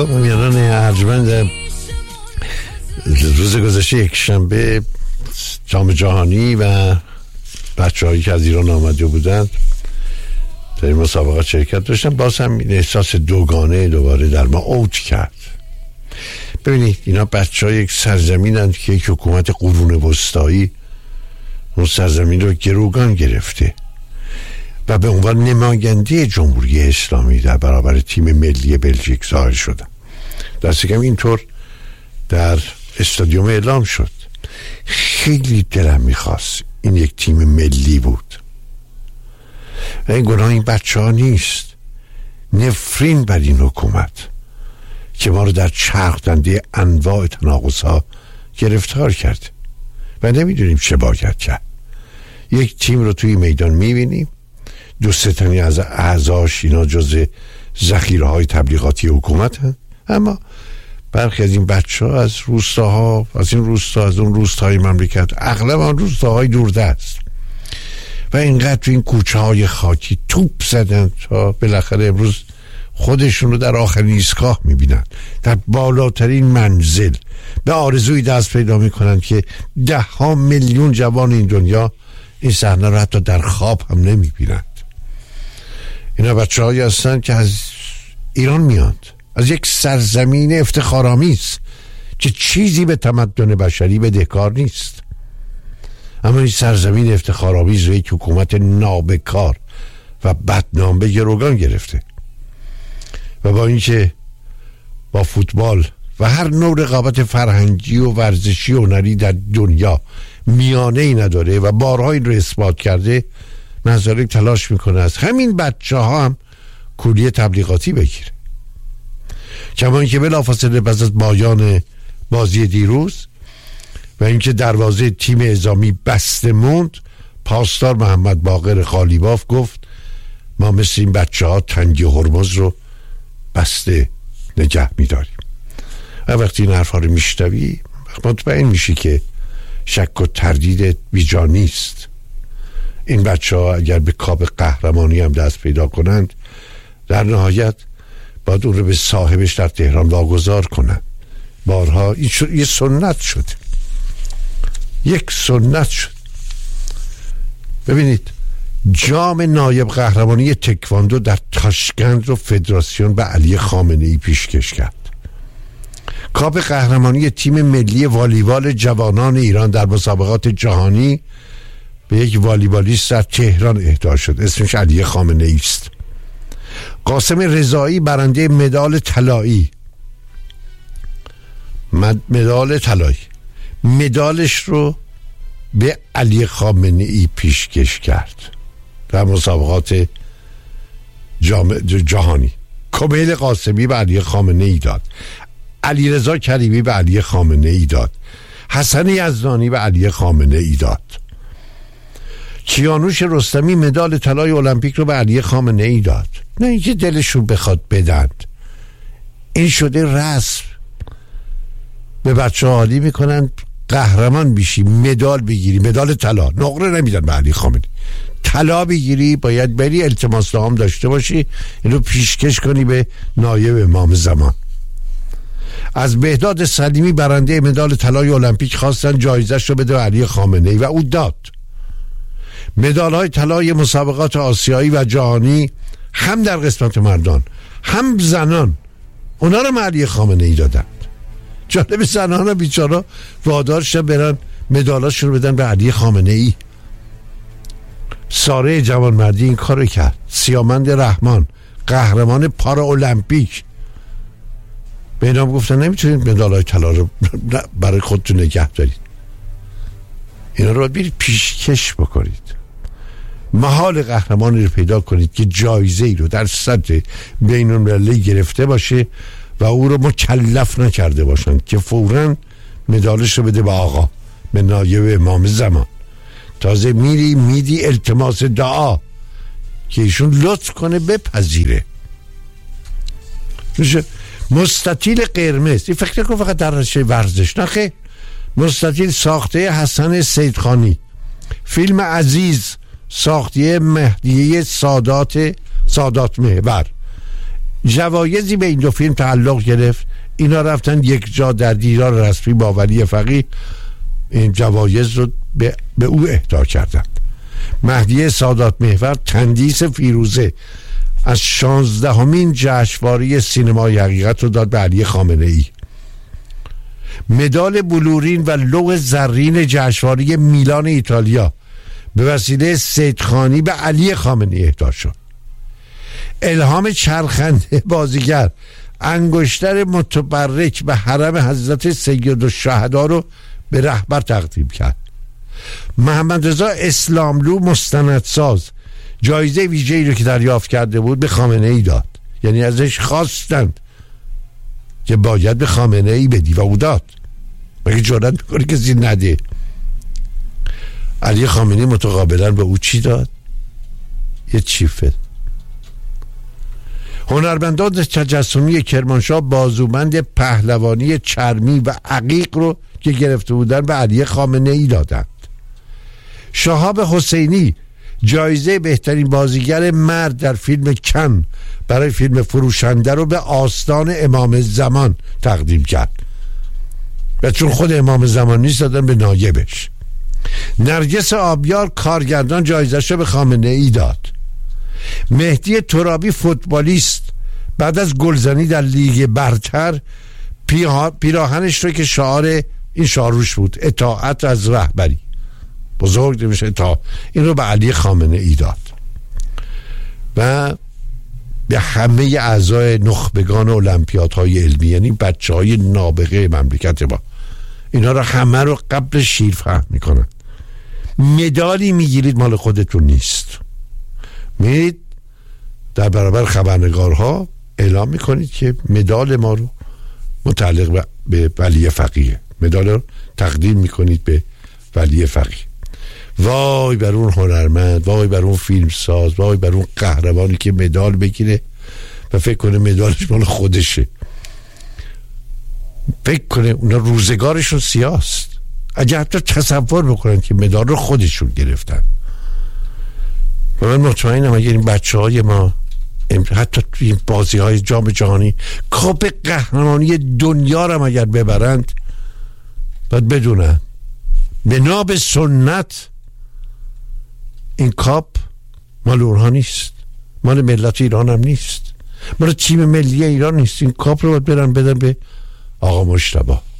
خب امیران ارجمند، روز گذشته یک شنبه جام جهانی و بچه‌هایی که از ایران آمده بودند در این مسابقات شرکت داشتن، باز هم این احساس دوگانه دوباره در ما اوج کرد. ببینید اینا بچه‌های یک سرزمینند که یک حکومت قرون وسطایی اون سرزمین رو گروگان گرفته و به عنوان نماینده جمهوری اسلامی در برابر تیم ملی بلژیک ظاهر شدن. دست کم اینطور در استادیوم اعلام شد. خیلی دلم میخواست این یک تیم ملی بود و این گناه این بچه ها نیست. نفرین بر این حکومت که ما رو در چرخ دنده انواع تناقض ها گرفتار کرد و نمیدونیم چه باید کرد. یک تیم رو توی میدان میبینیم، دو سه تنی از اعضاش اینا جز ذخیره های تبلیغاتی حکومت هست، اما برخی از این بچه ها از روستاها، از این روستا، از اون روستاهای مملکت، اغلب آن روستاهای دوردست و اینقدر تو این کوچه های خاکی توپ زدن تا بالاخره امروز خودشون رو در آخرین ایستگاه میبینن، در بالاترین منزل به آرزوی دست پیدا میکنن که 10 میلیون جوان این دنیا این صحنه رو حتی در خواب هم نمیبینند. اینا بچه هایی هستن که از ایران میاند، از یک سرزمین افتخارآمیز که چیزی به تمدن بشری بدهکار نیست، اما این سرزمین افتخارآمیز رو یک حکومت نابکار و بدنام به گروگان گرفته و با اینکه با فوتبال و هر نوع رقابت فرهنگی و ورزشی و هنری در دنیا میانه ای نداره و بارها این رو اثبات کرده، مزارک تلاش میکنه از همین بچه ها هم کولی تبلیغاتی بگیره. کما اینکه بلافاصله پس از پایان بازی دیروز و اینکه دروازه تیم اعزامی بسته موند، پاسدار محمد باقر قالیباف گفت ما مثل این بچه ها تنگی هرمز رو بسته نگه میداریم. و وقتی این حرفا رو میشنوی مطمئن میشی که شک و تردید بیجا نیست. این بچه ها اگر به کاب قهرمانی هم دست پیدا کنند، در نهایت باید اون رو به صاحبش در تهران واگذار کنند. بارها این یه سنت شد، یک سنت شد. ببینید جام نایب قهرمانی تکواندو در تاشکند رو فدراسیون به علی خامنه‌ای پیشکش کرد. کاپ قهرمانی تیم ملی والیبال جوانان ایران در مسابقات جهانی به یک والیبالیست در تهران اهدا شد، اسمش علی خامنه‌ای است. قاسم رضایی برنده مدال طلایی، مدالش رو به علی خامنه‌ای پیشکش کرد در مسابقات جهانی. کمیل قاسمی به علی خامنه‌ای داد، علیرضا کریمی به علی خامنه‌ای داد، حسن یزدانی به علی خامنه‌ای داد. کیانوش رستمی مدال طلای المپیک رو به علی خامنه‌ای داد. نه اینکه دلشون بخواد بدند، این شده رسم. به بچه ها عالی میکنن قهرمان بشی، مدال بگیری، مدال طلا، نقره نمیدن به علی خامنه‌ای. طلا بگیری باید بری التماس نامه داشته باشی، اینو پیشکش کنی به نایب امام زمان. از بهداد سلیمی برنده مدال طلای المپیک خواستن جایزش رو بده به علی خامنه‌ای و او داد. مدال‌های طلای مسابقات آسیایی و جهانی هم در قسمت مردان هم زنان اونا رو علی خامنه‌ای دادن. جالب، زنان ها بیچارا وادار شدن برن مدالاش رو بدن به علی خامنه‌ای. ساره جوانمردی این کارو کرد. سیامند رحمان قهرمان پارا المپیک، به اینا گفتن نمیتونید مدال‌های طلا رو برای خودتون نگه دارید، اینا رو باید برید پیشکش بکنید. محال قهرمانی رو پیدا کنید که جایزه ای رو در سطح بین‌المللی گرفته باشه و او رو مکلف نکرده باشن که فوراً مدالش رو بده به آقا، به نایب امام زمان. تازه میدی التماس دعا که ایشون لطف کنه بپذیره. مستطیل قرمز، این فکر نکن فقط در رشته ورزش، نه خیر. مستطیل ساخته حسن سیدخانی، فیلم عزیز ساخته مهدیه سادات محور، جوایزی به این دو فیلم تعلق گرفت. اینا رفتن یک جا در دیدار رسمی با ولی فقیه این جوایز رو به او اهدا کردند. مهدی سادات محور تندیس فیروزه از 16مین جشنواره سینمای حقیقت رو داد به علی خامنه ای. مدال بلورین و لوح زرین جشنواره میلان ایتالیا به وسیله سیدخانی به علی خامنه ای اهدا شد. الهام چرخنده بازیگر انگشتر متبرک به حرم حضرت سیدالشهدا رو به رهبر تقدیم کرد. محمد رضا اسلاملو مستندساز جایزه ویژه‌ای رو که دریافت کرده بود به خامنه ای داد. یعنی ازش خواستند که باید به خامنه ای بدی و او داد. مگه جرأت میکنه کسی نده؟ علی خامنه ای متقابلا به او چی داد؟ یه چیفه. هنرمندان تجسمی کرمانشاه بازوبند پهلوانی چرمی و عقیق رو که گرفته بودن به علی خامنه ای دادند. شهاب حسینی جایزه بهترین بازیگر مرد در فیلم کن برای فیلم فروشنده رو به آستان امام زمان تقدیم کرد و چون خود امام زمان نیست دادن به نایبش. نرگس آبیار کارگردان جایزش رو به خامنه ای داد. مهدی ترابی فوتبالیست بعد از گلزنی در لیگ برتر پیراهنش رو که شعار این شعارش بود اطاعت از رهبری بزرگ نمیشه اطاعت، این رو به علی خامنه ای داد و به همه اعضای نخبگان المپیادهای علمی، یعنی بچه های نابغه مملکت ما، اینا رو همه رو قبل شیر فهم میکنن. مدالی میگیرید مال خودتون نیست، میرید در برابر خبرنگارها اعلام میکنید که مدال ما رو متعلق به ولی فقیه، مدال رو تقدیم میکنید به ولی فقیه. وای بر اون هنرمند، وای بر اون فیلمساز، وای بر اون قهرمانی که مدال بگیره و فکر کنه مدالش مال خودشه. فکر کنه اونا روزگارشون سیاست. اگه حتی تصور بکنن که مدال رو خودشون گرفتن. و من مطمئنم اگر این بچه های ما حتی توی این بازی های جام جهانی کاپ قهرمانی دنیا رو اگر ببرند، باید بدونن بنا به سنت این کاپ مال اونها نیست، مال ملت ایران هم نیست، مال تیم ملی ایران نیست. این کاپ رو باید برن بدن به آقا مجتبی.